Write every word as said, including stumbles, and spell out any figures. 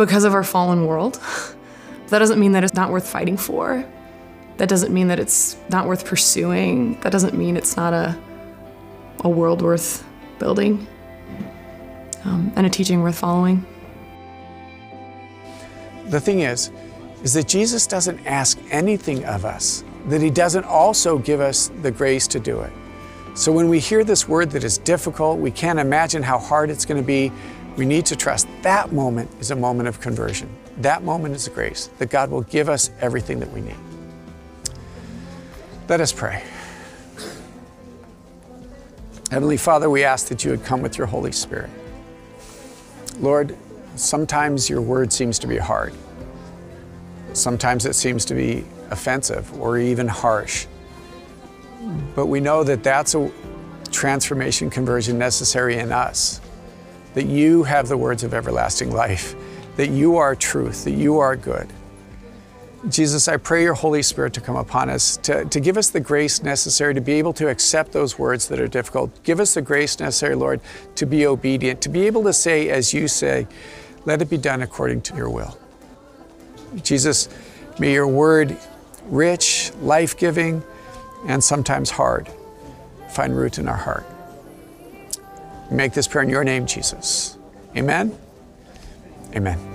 because of our fallen world. That doesn't mean that it's not worth fighting for. That doesn't mean that it's not worth pursuing. That doesn't mean it's not a, a world worth building, um, and a teaching worth following. The thing is, is that Jesus doesn't ask anything of us that he doesn't also give us the grace to do it. So when we hear this word that is difficult, we can't imagine how hard it's going to be, we need to trust that moment is a moment of conversion. That moment is a grace, that God will give us everything that we need. Let us pray. Heavenly Father, we ask that you would come with your Holy Spirit. Lord, sometimes your word seems to be hard. Sometimes it seems to be offensive or even harsh. But we know that that's a transformation, conversion necessary in us. That you have the words of everlasting life, that you are truth, that you are good. Jesus, I pray your Holy Spirit to come upon us, to, to give us the grace necessary to be able to accept those words that are difficult. Give us the grace necessary, Lord, to be obedient, to be able to say, as you say, let it be done according to your will. Jesus, may your word, rich, life-giving, and sometimes hard, find root in our heart. We make this prayer in your name, Jesus. Amen. Amen.